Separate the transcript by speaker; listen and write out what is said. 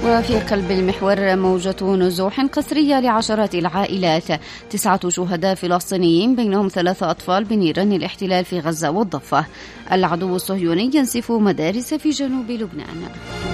Speaker 1: انفجر في قلب المحور موجة نزوح قسرية لعشرات العائلات، 9 شهداء فلسطينيين بينهم 3 أطفال بنيران الاحتلال في غزة والضفة. العدو الصهيوني ينسف مدارس في جنوب لبنان.